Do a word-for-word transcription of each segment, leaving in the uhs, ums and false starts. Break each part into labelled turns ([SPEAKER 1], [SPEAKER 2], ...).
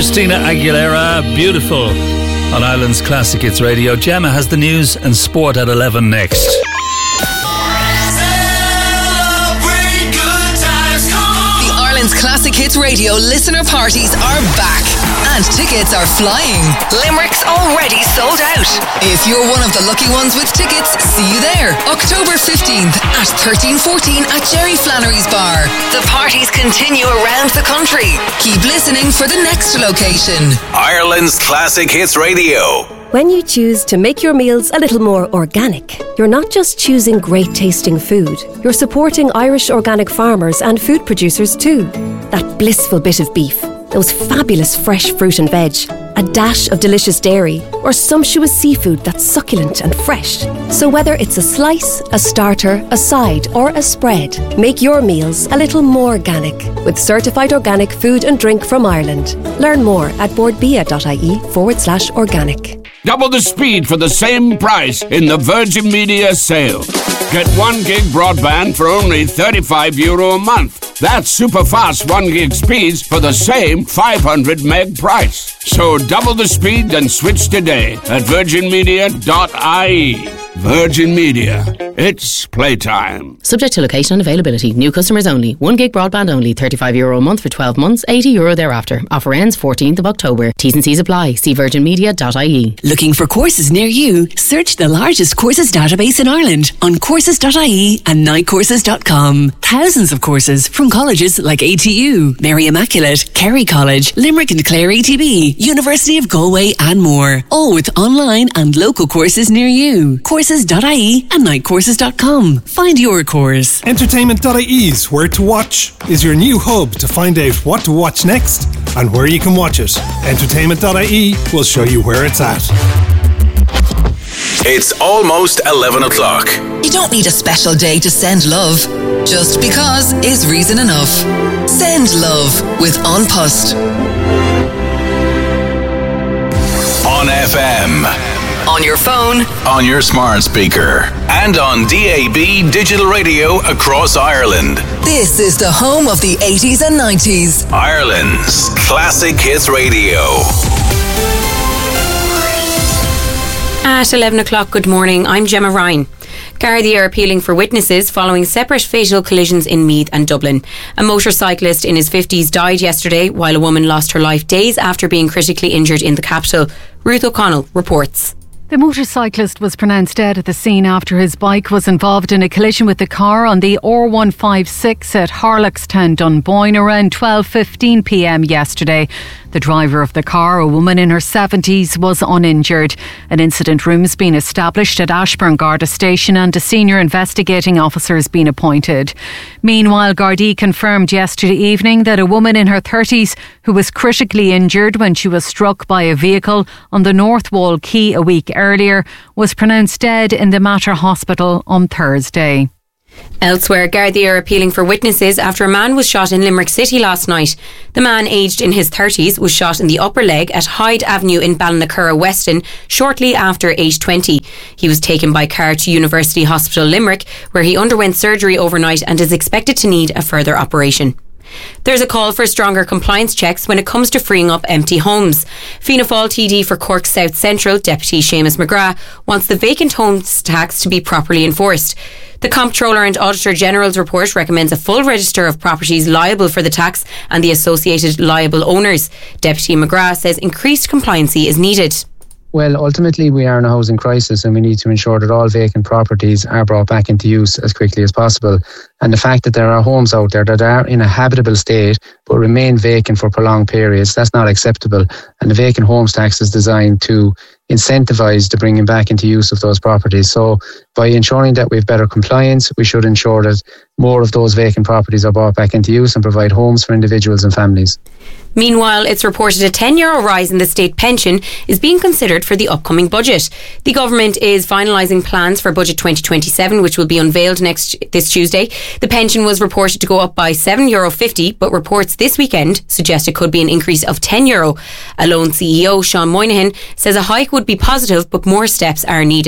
[SPEAKER 1] Christina Aguilera, Beautiful, on Ireland's Classic Hits Radio. Gemma has the news and sport at eleven next.
[SPEAKER 2] The Ireland's Classic Hits Radio listener parties are back. And tickets are flying. Limerick's already sold out. If you're one of the lucky ones with tickets, see you there. October fifteenth at thirteen fourteen at Jerry Flannery's Bar. The parties continue around the country. Keep listening for the next location.
[SPEAKER 3] Ireland's Classic Hits Radio.
[SPEAKER 4] When you choose to make your meals a little more organic, you're not just choosing great tasting food, you're supporting Irish organic farmers and food producers too. That blissful bit of beef, those fabulous fresh fruit and veg, a dash of delicious dairy, or sumptuous seafood that's succulent and fresh. So whether it's a slice, a starter, a side, or a spread, make your meals a little more organic with certified organic food and drink from Ireland. Learn more at boardbia.ie forward slash organic.
[SPEAKER 5] Double the speed for the same price in the Virgin Media sale. Get one gig broadband for only thirty-five euro a month. That's super fast one gig speeds for the same five hundred meg price. So double the speed and switch today at virgin media dot I E. Virgin Media. It's playtime.
[SPEAKER 6] Subject to location and availability. New customers only. one gig broadband only. thirty-five euro a month for twelve months. eighty euro thereafter. Offer ends fourteenth of October. T's and C's apply. See virgin media dot I E.
[SPEAKER 7] Looking for courses near you? Search the largest courses database in Ireland on courses dot I E and night courses dot com. Thousands of courses from colleges like A T U, Mary Immaculate, Kerry College, Limerick and Clare A T B, University of Galway and more. All with online and local courses near you. courses dot I E and night courses dot com. Find your course.
[SPEAKER 8] entertainment dot I E's Where to Watch is your new hub to find out what to watch next and where you can watch it. entertainment dot I E will show you where it's at.
[SPEAKER 3] It's almost eleven o'clock.
[SPEAKER 2] You don't need a special day to send love. Just because is reason enough. Send love with An Post.
[SPEAKER 3] On F M.
[SPEAKER 2] On your phone.
[SPEAKER 3] On your smart speaker. And on D A B digital radio across Ireland.
[SPEAKER 2] This is the home of the eighties and nineties.
[SPEAKER 3] Ireland's Classic Hits Radio.
[SPEAKER 9] At eleven o'clock, good morning, I'm Gemma Ryan. Gardaí are appealing for witnesses following separate fatal collisions in Meath and Dublin. A motorcyclist in his fifties died yesterday, while a woman lost her life days after being critically injured in the capital. Ruth O'Connell reports.
[SPEAKER 10] The motorcyclist was pronounced dead at the scene after his bike was involved in a collision with the car on the R one fifty-six at Harlockstown, Dunboyne, around twelve fifteen p m yesterday. The driver of the car, a woman in her seventies, was uninjured. An incident room has been established at Ashbourne Garda Station and a senior investigating officer has been appointed. Meanwhile, Gardaí confirmed yesterday evening that a woman in her thirties who was critically injured when she was struck by a vehicle on the North Wall Quay a week earlier was pronounced dead in the Mater Hospital on Thursday.
[SPEAKER 9] Elsewhere, Gardaí are appealing for witnesses after a man was shot in Limerick City last night. The man, aged in his thirties, was shot in the upper leg at Hyde Avenue in Ballinacurra, Weston, shortly after eight twenty. He was taken by car to University Hospital Limerick, where he underwent surgery overnight and is expected to need a further operation. There's a call for stronger compliance checks when it comes to freeing up empty homes. Fianna Fáil T D for Cork South Central, Deputy Seamus McGrath, wants the vacant homes tax to be properly enforced. The Comptroller and Auditor General's report recommends a full register of properties liable for the tax and the associated liable owners. Deputy McGrath says increased compliancy is needed.
[SPEAKER 11] Well, ultimately we are in a housing crisis and we need to ensure that all vacant properties are brought back into use as quickly as possible. And the fact that there are homes out there that are in a habitable state but remain vacant for prolonged periods, that's not acceptable. And the vacant homes tax is designed to incentivise the bringing back into use of those properties. So by ensuring that we have better compliance, we should ensure that more of those vacant properties are brought back into use and provide homes for individuals and families.
[SPEAKER 9] Meanwhile, it's reported a ten euro rise in the state pension is being considered for the upcoming budget. The government is finalising plans for Budget twenty twenty-seven, which will be unveiled next this Tuesday. The pension was reported to go up by seven euro fifty, but reports this weekend suggest it could be an increase of ten euro. A Lone C E O, Sean Moynihan, says a hike would be positive, but more steps are needed.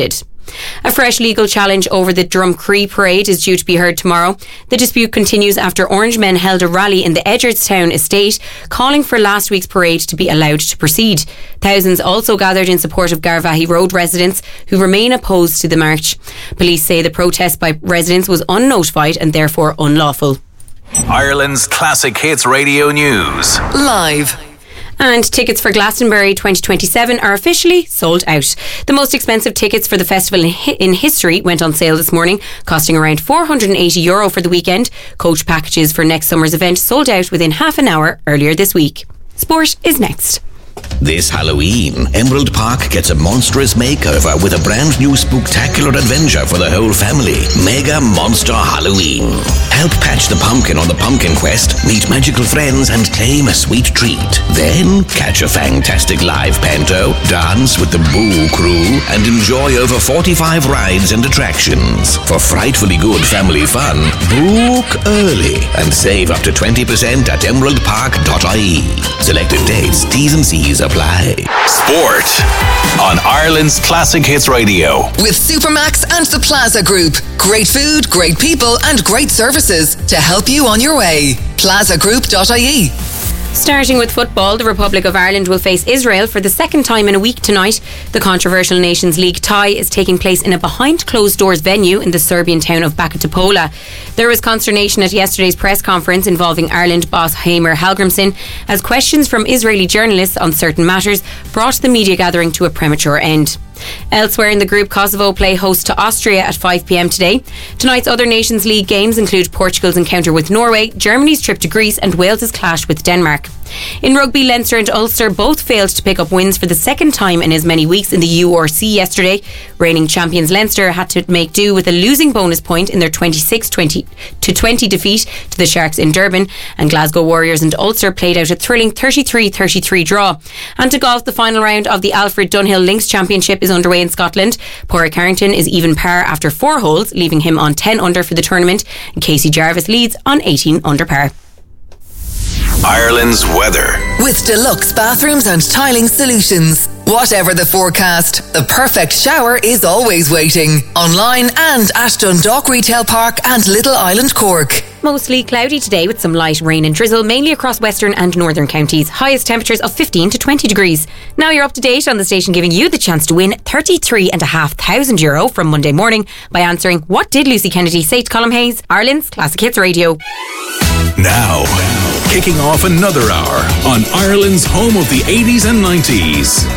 [SPEAKER 9] A fresh legal challenge over the Drumcree parade is due to be heard tomorrow. The dispute continues after Orange men held a rally in the Edgeardstown estate, calling for last week's parade to be allowed to proceed. Thousands also gathered in support of Garvaghey Road residents who remain opposed to the march. Police say the protest by residents was unnotified and therefore unlawful.
[SPEAKER 3] Ireland's Classic Hits Radio News.
[SPEAKER 2] Live.
[SPEAKER 9] And tickets for Glastonbury twenty twenty-seven are officially sold out. The most expensive tickets for the festival in, hi- in history went on sale this morning, costing around four hundred eighty euro for the weekend. Coach packages for next summer's event sold out within half an hour earlier this week. Sport is next.
[SPEAKER 12] This Halloween, Emerald Park gets a monstrous makeover with a brand new spooktacular adventure for the whole family. Mega Monster Halloween. Help patch the pumpkin on the pumpkin quest, meet magical friends and claim a sweet treat. Then catch a fantastic live panto, dance with the Boo Crew and enjoy over forty-five rides and attractions. For frightfully good family fun, book early and save up to twenty percent at emerald park dot I E. Selected dates, T's and C's apply.
[SPEAKER 3] Sport on Ireland's Classic Hits Radio.
[SPEAKER 2] With Supermax and the Plaza Group. Great food, great people and great services to help you on your way. plaza group dot I E.
[SPEAKER 9] Starting with football, the Republic of Ireland will face Israel for the second time in a week tonight. The controversial Nations League tie is taking place in a behind-closed-doors venue in the Serbian town of Baka Topola. There was consternation at yesterday's press conference involving Ireland boss Heimer Hallgrimsson as questions from Israeli journalists on certain matters brought the media gathering to a premature end. Elsewhere in the group, Kosovo play host to Austria at five p m today. Tonight's other Nations League games include Portugal's encounter with Norway, Germany's trip to Greece and Wales's clash with Denmark. In rugby, Leinster and Ulster both failed to pick up wins for the second time in as many weeks in the U R C yesterday. Reigning champions Leinster had to make do with a losing bonus point in their twenty-six to twenty defeat to the Sharks in Durban, and Glasgow Warriors and Ulster played out a thrilling thirty-three thirty-three draw. And to golf, the final round of the Alfred Dunhill Links Championship is underway in Scotland. Pádraig Harrington is even par after four holes, leaving him on ten under for the tournament, and Casey Jarvis leads on eighteen under par.
[SPEAKER 3] Ireland's weather.
[SPEAKER 2] With deluxe bathrooms and tiling solutions. Whatever the forecast, the perfect shower is always waiting. Online and at Dundalk Retail Park and Little Island, Cork.
[SPEAKER 9] Mostly cloudy today with some light rain and drizzle, mainly across western and northern counties. Highest temperatures of fifteen to twenty degrees. Now you're up to date on the station, giving you the chance to win thirty-three and a half thousand euro from Monday morning by answering What Did Lucy Kennedy Say to Colm Hayes? Ireland's Classic Hits Radio.
[SPEAKER 3] Now, kicking off another hour on Ireland's home of the eighties and nineties.